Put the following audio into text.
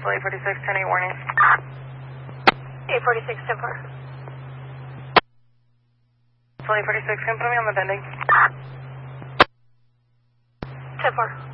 Philly 46, 10-8 warning. 846, 10-4. Philly 46, can you put me on the bending? 10-4.